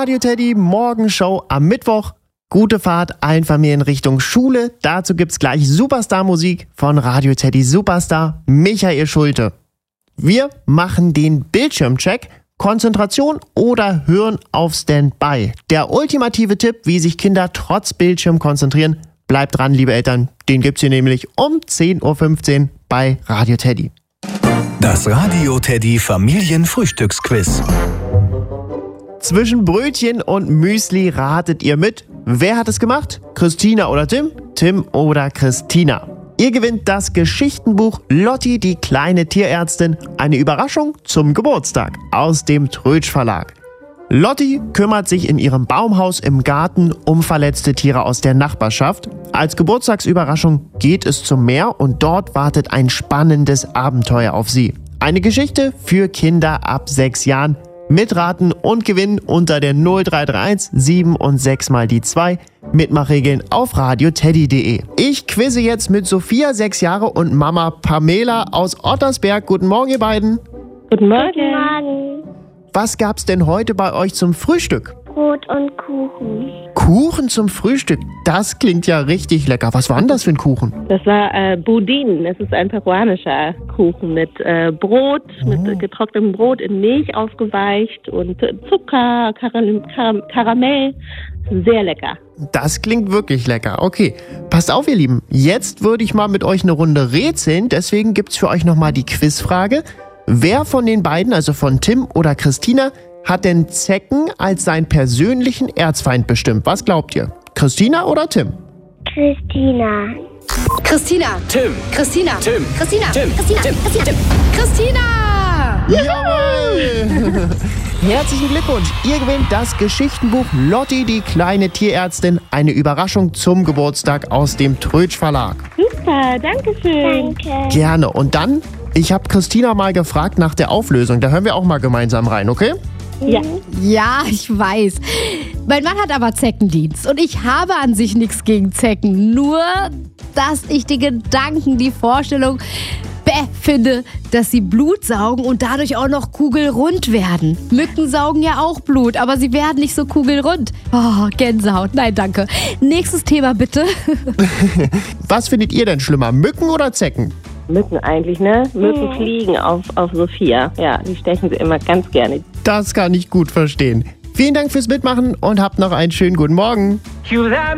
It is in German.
Radio Teddy Morgenshow am Mittwoch. Gute Fahrt allen Familien Richtung Schule. Dazu gibt's gleich Superstar-Musik von Radio Teddy Superstar Michael Schulte. Wir machen den Bildschirmcheck, Konzentration oder Hören auf Standby. Der ultimative Tipp, wie sich Kinder trotz Bildschirm konzentrieren. Bleibt dran, liebe Eltern. Den gibt's hier nämlich um 10.15 Uhr bei Radio Teddy. Das Radio Teddy Familienfrühstücksquiz. Zwischen Brötchen und Müsli ratet ihr mit. Wer hat es gemacht? Christina oder Tim? Tim oder Christina? Ihr gewinnt das Geschichtenbuch Lotti, die kleine Tierärztin. Eine Überraschung zum Geburtstag aus dem Trötsch Verlag. Lotti kümmert sich in ihrem Baumhaus im Garten um verletzte Tiere aus der Nachbarschaft. Als Geburtstagsüberraschung geht es zum Meer und dort wartet ein spannendes Abenteuer auf sie. Eine Geschichte für Kinder ab 6 Jahren. Mitraten und gewinnen unter der 0331 7 und 6 mal die 2. Mitmachregeln auf radioteddy.de. Ich quizze jetzt mit Sophia, 6 Jahre, und Mama Pamela aus Ottersberg. Guten Morgen, ihr beiden. Guten Morgen. Guten Morgen. Was gab's denn heute bei euch zum Frühstück? Brot und Kuchen. Kuchen zum Frühstück? Das klingt ja richtig lecker. Was war denn das für ein Kuchen? Das war Budin. Das ist ein peruanischer Kuchen mit Brot, mit getrocknetem Brot in Milch aufgeweicht und Zucker, Karamell. Sehr lecker. Das klingt wirklich lecker. Okay, passt auf, ihr Lieben. Jetzt würde ich mal mit euch eine Runde rätseln. Deswegen gibt's für euch nochmal die Quizfrage. Wer von den beiden, also von Tim oder Christina, hat denn Zecken als seinen persönlichen Erzfeind bestimmt? Was glaubt ihr? Christina oder Tim? Christina. Christina. Tim. Christina. Tim. Christina. Tim. Christina. Tim. Christina. Tim. Christina. Jawohl! Herzlichen Glückwunsch! Ihr gewinnt das Geschichtenbuch Lotti, die kleine Tierärztin. Eine Überraschung zum Geburtstag aus dem Trötsch Verlag. Super, danke schön. Danke. Gerne. Und dann, ich habe Christina mal gefragt nach der Auflösung. Da hören wir auch mal gemeinsam rein, okay? Ja. Ja, ich weiß. Mein Mann hat aber Zeckendienst und ich habe an sich nichts gegen Zecken. Nur, dass ich die Gedanken, die Vorstellung finde, dass sie Blut saugen und dadurch auch noch kugelrund werden. Mücken saugen ja auch Blut, aber sie werden nicht so kugelrund. Oh, Gänsehaut. Nein, danke. Nächstes Thema bitte. Was findet ihr denn schlimmer, Mücken oder Zecken? Mücken eigentlich, ne? Mücken fliegen auf Sophia. Ja, die stechen sie immer ganz gerne. Das kann ich gut verstehen. Vielen Dank fürs Mitmachen und habt noch einen schönen guten Morgen.